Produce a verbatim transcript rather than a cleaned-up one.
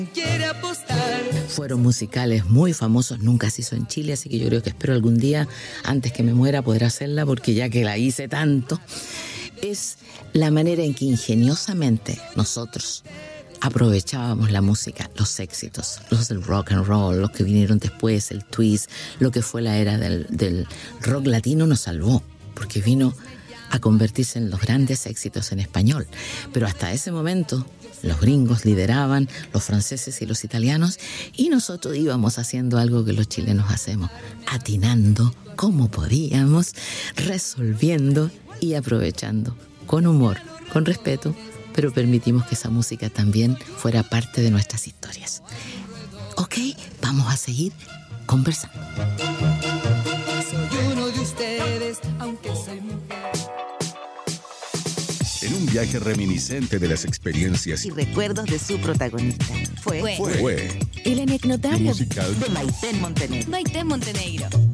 quiere apostar. Fueron musicales muy famosos, nunca se hizo en Chile, así que yo creo que espero algún día, antes que me muera, poder hacerla, porque ya que la hice tanto, es la manera en que ingeniosamente nosotros aprovechábamos la música, los éxitos, los del rock and roll, los que vinieron después, el twist, lo que fue la era del, del rock latino nos salvó, porque vino a convertirse en los grandes éxitos en español. Pero hasta ese momento los gringos lideraban, los franceses y los italianos, y nosotros íbamos haciendo algo que los chilenos hacemos, atinando como podíamos, resolviendo y aprovechando, con humor, con respeto, pero permitimos que esa música también fuera parte de nuestras historias. Ok, vamos a seguir conversando. Soy uno de ustedes, aunque soy mujer. En un viaje reminiscente de las experiencias Y recuerdos de su protagonista. Fue, Fue. fue el anecdotario musical de Maite Montenegro. Maite Montenegro.